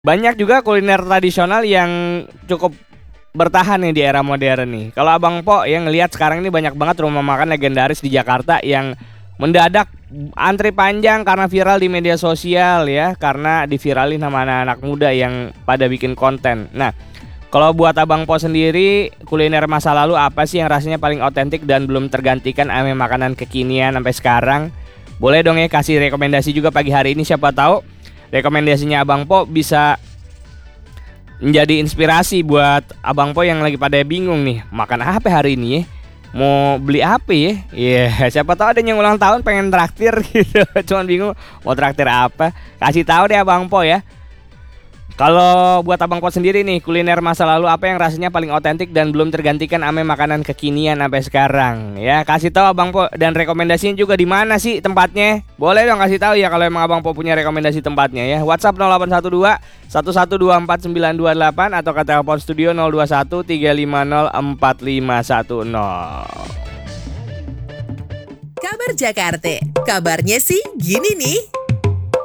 Banyak juga kuliner tradisional yang cukup bertahan nih di era modern nih. Kalau Abang Po yang ngelihat sekarang ini banyak banget rumah makan legendaris di Jakarta yang mendadak antri panjang karena viral di media sosial ya, karena diviralin sama anak-anak muda yang pada bikin konten. Nah, kalau buat Abang Po sendiri, kuliner masa lalu apa sih yang rasanya paling otentik dan belum tergantikan sama makanan kekinian sampai sekarang? Boleh dong ya kasih rekomendasi juga pagi hari ini, siapa tahu rekomendasinya Abang Po bisa menjadi inspirasi buat Abang Po yang lagi pada bingung nih, makan apa hari ini ya? Mau beli apa ya? Siapa tahu ada yang ulang tahun pengen traktir gitu. Cuman bingung mau traktir apa. Kasih tahu deh Abang Po ya. Kalau buat Abang Po sendiri nih, kuliner masa lalu apa yang rasanya paling otentik dan belum tergantikan ame makanan kekinian sampai sekarang? Ya, kasih tahu Abang Po, dan rekomendasinya juga di mana sih tempatnya? Boleh dong kasih tahu ya kalau emang Abang Po punya rekomendasi tempatnya ya. WhatsApp 0812 11249228 atau ke telepon studio 021 350 4510. Kabar Jakarta, kabarnya sih gini nih.